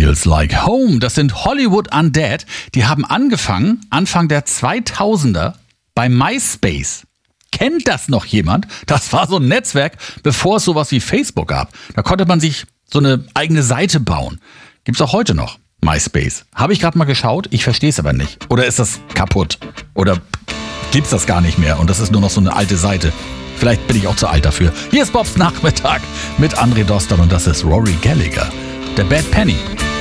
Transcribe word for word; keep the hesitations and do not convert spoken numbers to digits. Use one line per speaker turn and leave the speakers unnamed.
Feels Like Home. Das sind Hollywood Undead. Die haben angefangen, Anfang der zweitausender, bei MySpace. Kennt das noch jemand? Das war so ein Netzwerk, bevor es sowas wie Facebook gab. Da konnte man sich so eine eigene Seite bauen. Gibt's auch heute noch, MySpace. Habe ich gerade mal geschaut, ich verstehe es aber nicht. Oder ist das kaputt? Oder gibt's das gar nicht mehr und das ist nur noch so eine alte Seite? Vielleicht bin ich auch zu alt dafür. Hier ist Bobs Nachmittag mit André Dostal und das ist Rory Gallagher. Der Bad Penny.